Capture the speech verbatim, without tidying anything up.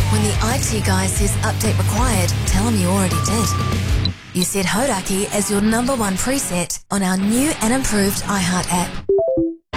When the I T guy says update required, tell him you already did. You set Hodaki as your number one preset on our new and improved iHeart app.